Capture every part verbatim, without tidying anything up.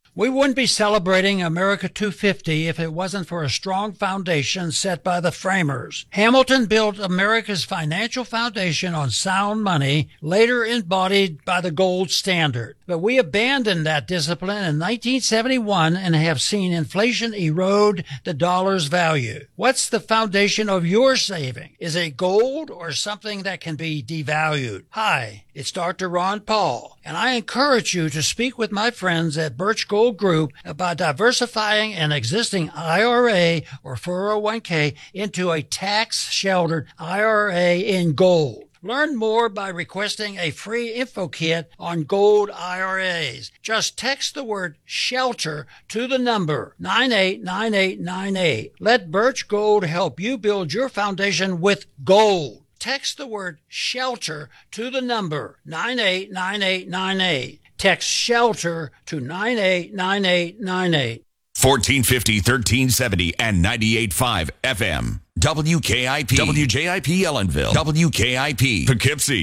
We wouldn't be celebrating America two fifty if it wasn't for a strong foundation set by the framers. Hamilton built America's financial foundation on sound money, later embodied by the gold standard. But we abandoned that discipline in nineteen seventy-one and have seen inflation erode the dollar's value. What's the foundation of your saving? Is it gold or something that can be devalued? Hi, it's Doctor Ron Paul, and I encourage you to speak with my friends at Birch Gold Group about diversifying an existing I R A or four oh one k into a tax-sheltered I R A in gold. Learn more by requesting a free info kit on gold I R As. Just text the word SHELTER to the number nine eight nine eight nine eight. Let Birch Gold help you build your foundation with gold. Text the word SHELTER to the number nine eight nine eight nine eight. Text SHELTER to nine eight nine eight nine eight. fourteen fifty, thirteen seventy, and ninety-eight point five F M. W K I P. W J I P Ellenville. W K I P Poughkeepsie.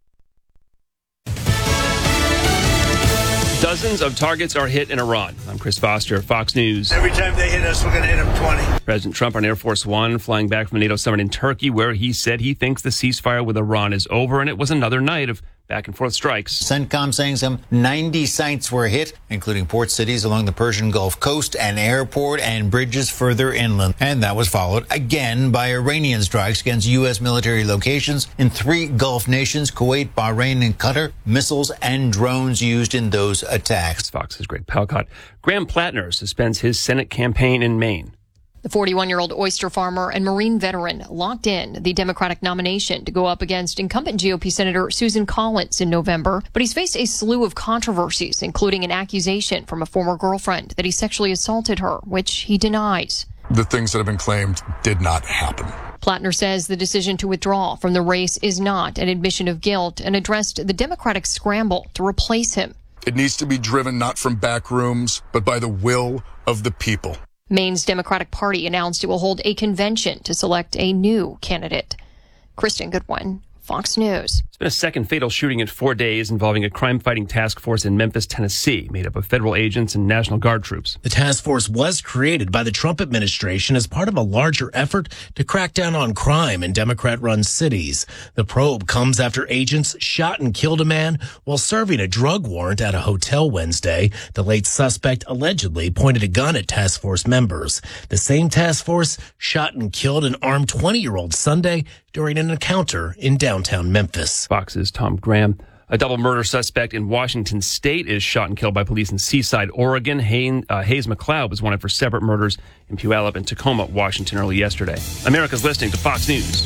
Dozens of targets are hit in Iran. I'm Chris Foster, Fox News. Every time they hit us, we're going to hit them twenty. President Trump on Air Force One, flying back from a NATO summit in Turkey, where he said he thinks the ceasefire with Iran is over, and it was another night of back-and-forth strikes. CENTCOM saying some ninety sites were hit, including port cities along the Persian Gulf coast, an airport, and bridges further inland. And that was followed again by Iranian strikes against U S military locations in three Gulf nations, Kuwait, Bahrain, and Qatar. Missiles and drones used in those attacks. Fox's Greg Palcott. Graham Plattner suspends his Senate campaign in Maine. The forty-one-year-old oyster farmer and Marine veteran locked in the Democratic nomination to go up against incumbent G O P Senator Susan Collins in November. But he's faced a slew of controversies, including an accusation from a former girlfriend that he sexually assaulted her, which he denies. The things that have been claimed did not happen. Plattner says the decision to withdraw from the race is not an admission of guilt and addressed the Democratic scramble to replace him. It needs to be driven not from back rooms, but by the will of the people. Maine's Democratic Party announced it will hold a convention to select a new candidate. Kristen Goodwin, Fox News. It's been a second fatal shooting in four days involving a crime-fighting task force in Memphis, Tennessee, made up of federal agents and National Guard troops. The task force was created by the Trump administration as part of a larger effort to crack down on crime in Democrat-run cities. The probe comes after agents shot and killed a man while serving a drug warrant at a hotel Wednesday. The late suspect allegedly pointed a gun at task force members. The same task force shot and killed an armed twenty-year-old Sunday during an encounter in downtown Memphis. Fox's Tom Graham. A double murder suspect in Washington State is shot and killed by police in Seaside, Oregon. Hayes, uh, Hayes McLeod was wanted for separate murders in Puyallup and Tacoma, Washington, early yesterday. America's listening to Fox News.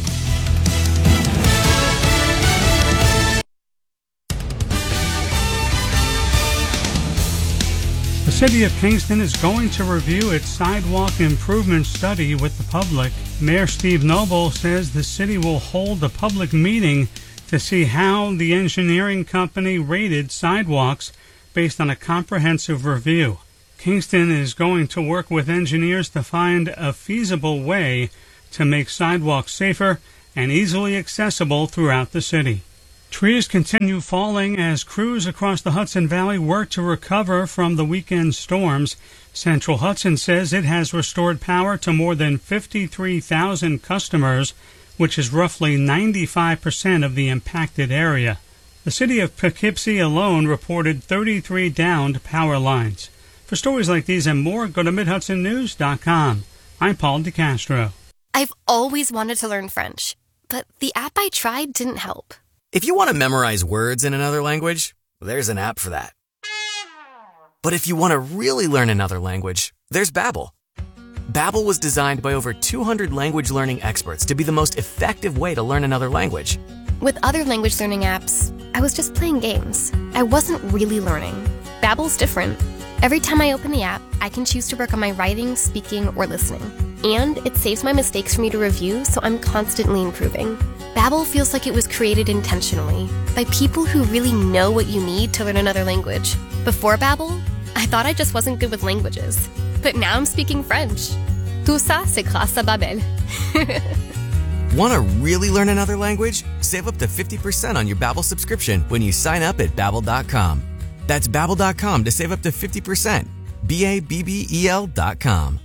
The City of Kingston is going to review its sidewalk improvement study with the public. Mayor Steve Noble says the city will hold a public meeting to see how the engineering company rated sidewalks based on a comprehensive review. Kingston is going to work with engineers to find a feasible way to make sidewalks safer and easily accessible throughout the city. Trees continue falling as crews across the Hudson Valley work to recover from the weekend storms. Central Hudson says it has restored power to more than fifty-three thousand customers, which is roughly ninety-five percent of the impacted area. The city of Poughkeepsie alone reported thirty-three downed power lines. For stories like these and more, go to mid hudson news dot com. I'm Paul DeCastro. I've always wanted to learn French, but the app I tried didn't help. If you want to memorize words in another language, there's an app for that. But if you want to really learn another language, there's Babbel. Babbel was designed by over two hundred language learning experts to be the most effective way to learn another language. With other language learning apps, I was just playing games. I wasn't really learning. Babbel's different. Every time I open the app, I can choose to work on my writing, speaking, or listening. And it saves my mistakes for me to review, so I'm constantly improving. Babbel feels like it was created intentionally by people who really know what you need to learn another language. Before Babbel, I thought I just wasn't good with languages. But now I'm speaking French. Tout ça, c'est grâce à Babbel. Want to really learn another language? Save up to fifty percent on your Babbel subscription when you sign up at babbel dot com. That's babbel dot com to save up to fifty percent. B A B B E L dot com.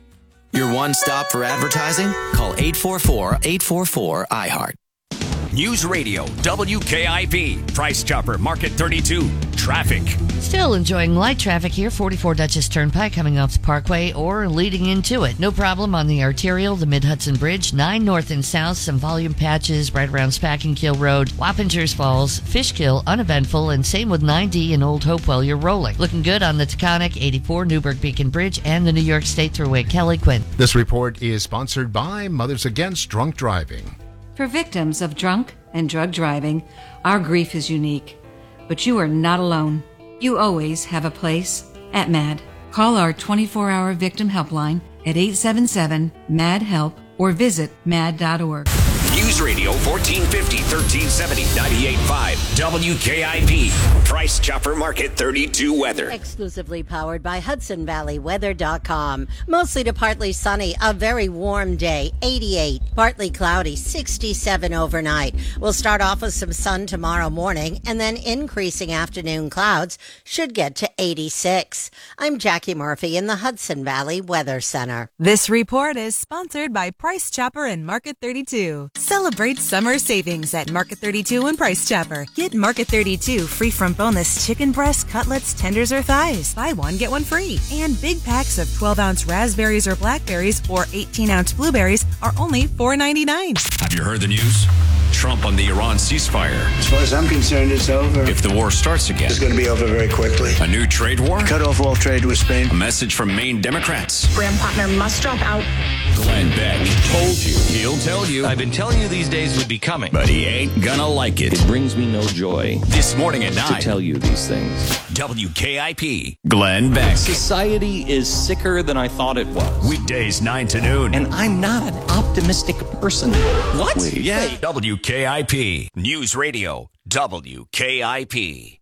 Your one stop for advertising? Call eight four four, eight four four, I heart. News Radio, W K I P, Price Chopper, Market thirty-two, traffic. Still enjoying light traffic here, forty-four Dutchess Turnpike coming off the Parkway or leading into it. No problem on the arterial, the Mid-Hudson Bridge, nine north and south, some volume patches right around Spackenkill Road, Wappingers Falls, Fishkill, uneventful, and same with nine D in Old Hopewell, you're rolling. Looking good on the Taconic, eighty-four, Newburgh Beacon Bridge, and the New York State Thruway. Kelly Quinn. This report is sponsored by Mothers Against Drunk Driving. For victims of drunk and drug driving, our grief is unique. But you are not alone. You always have a place at MAD. Call our twenty-four hour victim helpline at eight seven seven, M A D, HELP or visit mad dot org. News Radio fourteen fifty, thirteen seventy, ninety-eight point five, W K I P, Price Chopper Market thirty-two weather. Exclusively powered by Hudson Valley Weather dot com. Mostly to partly sunny, a very warm day, eighty-eight. Partly cloudy, sixty-seven overnight. We'll start off with some sun tomorrow morning, and then increasing afternoon clouds should get to eighty-six. I'm Jackie Murphy in the Hudson Valley Weather Center. This report is sponsored by Price Chopper and Market thirty-two. Celebrate summer savings at Market thirty-two and Price Chopper. Get Market thirty-two free from boneless chicken breasts, cutlets, tenders, or thighs. Buy one, get one free. And big packs of twelve ounce raspberries or blackberries or eighteen ounce blueberries are only four ninety-nine. Have you heard the news? Trump on the Iran ceasefire. As far as I'm concerned, it's over. If the war starts again, It's going to be over very quickly. a new trade war? Cut off all trade with Spain. A message from Maine Democrats. Graham Partner must drop out. Glenn Beck told you. He'll tell you. I've been telling you these days would be coming. But he ain't gonna like it. It brings me no joy This morning at nine. to tell you these things. W K I P. Glenn Beck. Society is sicker than I thought it was. Weekdays nine to noon. And I'm not an optimistic person. What? Wait. Yeah. W K I P. News Radio. W K I P.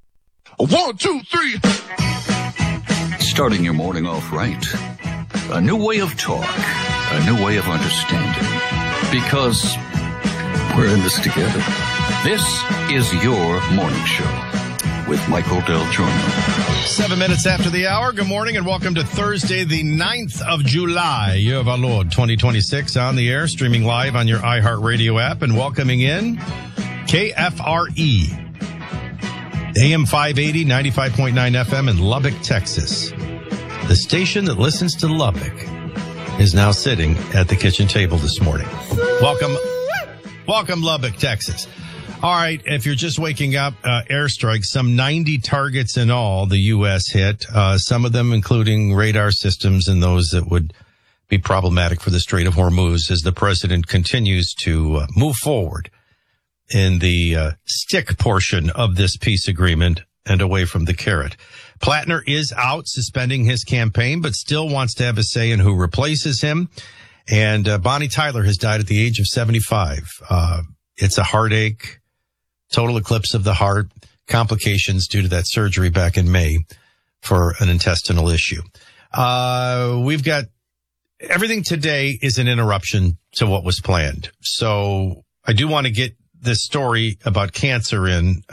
One, two, three. Starting your morning off right. A new way of talk. A new way of understanding. Because we're in this together. This is your morning show with Michael Del Giorno. Seven minutes after the hour. Good morning and welcome to Thursday, the ninth of July, year of our Lord, twenty twenty-six, on the air, streaming live on your iHeartRadio app, and welcoming in K F R E, A M five eighty, ninety-five point nine F M in Lubbock, Texas. The station that listens to Lubbock is now sitting at the kitchen table this morning. Welcome, welcome Lubbock, Texas. All right, if you're just waking up, uh, airstrikes, some ninety targets in all, the U S hit, uh, some of them including radar systems and those that would be problematic for the Strait of Hormuz as the president continues to uh, move forward in the uh, stick portion of this peace agreement and away from the carrot. Plattner is out suspending his campaign, but still wants to have a say in who replaces him. And uh, Bonnie Tyler has died at the age of seventy-five. Uh, it's a heartache. Total eclipse of the heart, complications due to that surgery back in May for an intestinal issue. Uh, we've got everything today is an interruption to what was planned. So I do want to get this story about cancer in.